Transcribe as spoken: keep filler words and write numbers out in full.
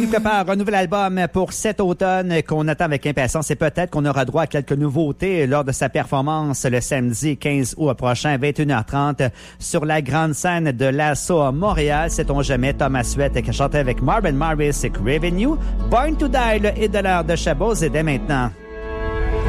Il prépare un nouvel album pour cet automne qu'on attend avec impatience et peut-être qu'on aura droit à quelques nouveautés lors de sa performance le samedi quinze août prochain à vingt et une heures trente sur la grande scène de l'Asso à Montréal. Sait-on jamais, Thomas Sweat qui a chanté avec Marvin Morris et Craven You. Born to Die, le hit de l'heure de Chabot, et dès maintenant.